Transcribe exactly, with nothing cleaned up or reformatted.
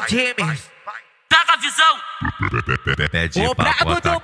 time. Pega a visão. Pede O pra brabo botar